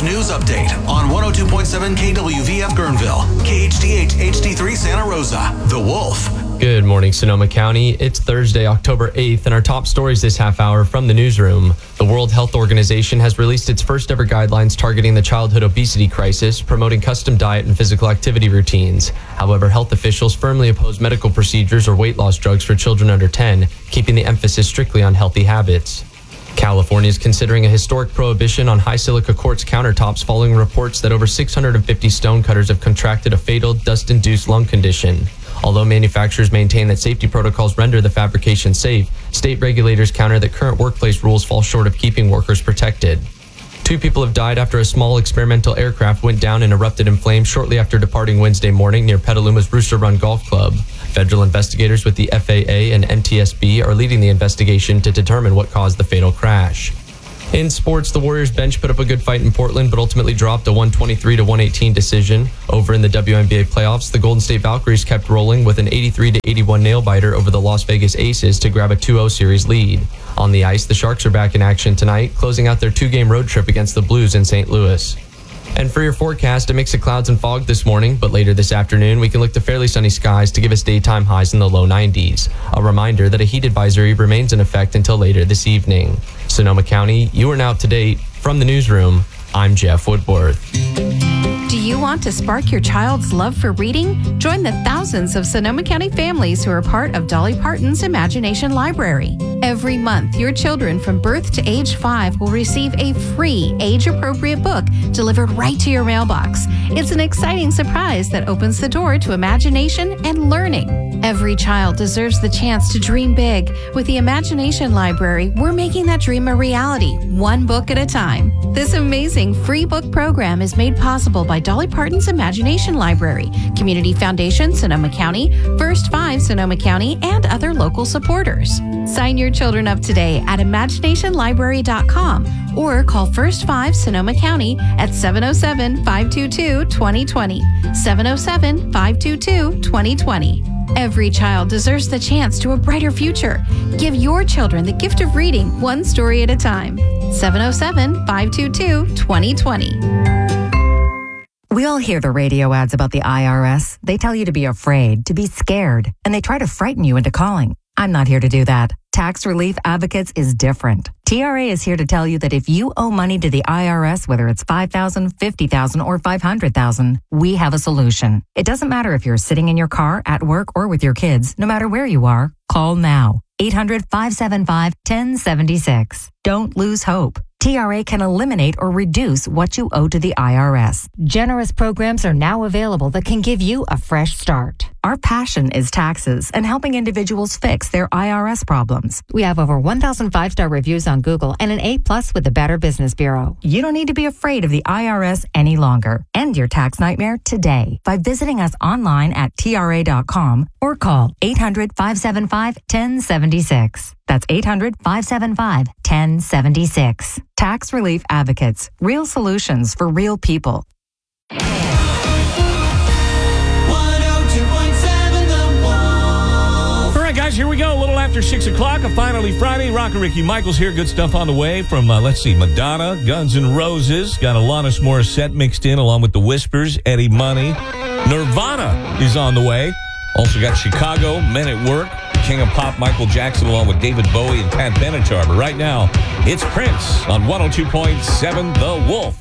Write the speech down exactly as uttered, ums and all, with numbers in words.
Wolf News Update on one oh two point seven K W V F Guerneville, K H D H H D three Santa Rosa. The Wolf. Good morning, Sonoma County. It's Thursday, October eighth, and our top stories this half hour from the newsroom. The World Health Organization has released its first ever guidelines targeting the childhood obesity crisis, promoting custom diet and physical activity routines. However, health officials firmly oppose medical procedures or weight loss drugs for children under ten, keeping the emphasis strictly on healthy habits. California is considering a historic prohibition on high silica quartz countertops following reports that over six hundred fifty stonecutters have contracted a fatal dust-induced lung condition. Although manufacturers maintain that safety protocols render the fabrication safe, state regulators counter that current workplace rules fall short of keeping workers protected. Two people have died after a small experimental aircraft went down and erupted in flames shortly after departing Wednesday morning near Petaluma's Rooster Run Golf Club. Federal investigators with the F A A and N T S B are leading the investigation to determine what caused the fatal crash. In sports, the Warriors bench put up a good fight in Portland, but ultimately dropped a one twenty-three to one eighteen decision. Over in the W N B A playoffs, the Golden State Valkyries kept rolling with an eighty-three to eighty-one nail-biter over the Las Vegas Aces to grab a two oh series lead. On the ice, the Sharks are back in action tonight, closing out their two-game road trip against the Blues in Saint Louis. And for your forecast, a mix of clouds and fog this morning, but later this afternoon, we can look to fairly sunny skies to give us daytime highs in the low nineties. A reminder that a heat advisory remains in effect until later this evening. Sonoma County, you are now up to date. From the newsroom, I'm Jeff Woodworth. Do you want to spark your child's love for reading? Join the thousands of Sonoma County families who are part of Dolly Parton's Imagination Library. Every month, your children from birth to age five will receive a free, age-appropriate book delivered right to your mailbox. It's an exciting surprise that opens the door to imagination and learning. Every child deserves the chance to dream big. With the Imagination Library, we're making that dream a reality, one book at a time. This amazing free book program is made possible by Dolly Parton's Imagination Library, Community Foundation, Sonoma County, First Five, Sonoma County, and other local supporters. Sign your children up today at imagination library dot com or call First Five, Sonoma County at seven oh seven, five two two, two oh two oh, seven oh seven, five two two, two oh two oh. Every child deserves the chance to a brighter future. Give your children the gift of reading one story at a time. seven oh seven, five two two, two oh two oh. We all hear the radio ads about the I R S. They tell you to be afraid, to be scared, and they try to frighten you into calling. I'm not here to do that. Tax Relief Advocates is different. T R A is here to tell you that if you owe money to the I R S, whether it's five thousand dollars, fifty thousand dollars, or five hundred thousand dollars, we have a solution. It doesn't matter if you're sitting in your car, at work, or with your kids. No matter where you are, call now. eight hundred, five seven five, one oh seven six. Don't lose hope. T R A can eliminate or reduce what you owe to the I R S. Generous programs are now available that can give you a fresh start. Our passion is taxes and helping individuals fix their I R S problems. We have over one thousand five-star reviews on Google and an A plus with the Better Business Bureau. You don't need to be afraid of the I R S any longer. End your tax nightmare today by visiting us online at T R A dot com or call eight hundred, five seven five, one oh seven six. That's eight hundred, five seven five, one oh seven six. Tax Relief Advocates. Real solutions for real people. Guys, here we go. A little after six o'clock, a finally Friday. Rock and Ricky Michaels here. Good stuff on the way from, uh, let's see, Madonna, Guns N' Roses. Got Alanis Morissette mixed in along with The Whispers, Eddie Money. Nirvana is on the way. Also got Chicago, Men at Work, King of Pop, Michael Jackson, along with David Bowie and Pat Benatar. But right now, it's Prince on one oh two point seven The Wolf.